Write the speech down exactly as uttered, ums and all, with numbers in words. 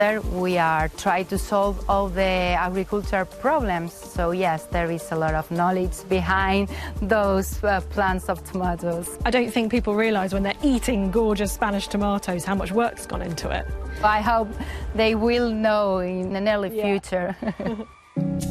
There we are trying to solve all the agriculture problems. So yes, there is a lot of knowledge behind those uh, plants of tomatoes. I don't think people realise when they're eating gorgeous Spanish tomatoes how much work's gone into it. I hope they will know in an early Yeah. future.